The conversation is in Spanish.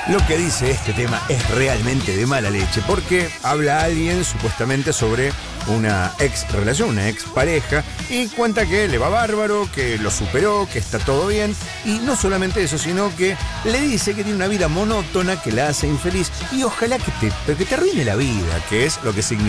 Lo que dice este tema es realmente de mala leche, porque habla alguien supuestamente sobre una ex relación, una ex pareja, y cuenta que le va bárbaro, que lo superó, que está todo bien, y no solamente eso, sino que le dice que tiene una vida monótona que la hace infeliz, y ojalá que te arruine la vida, que es lo que significa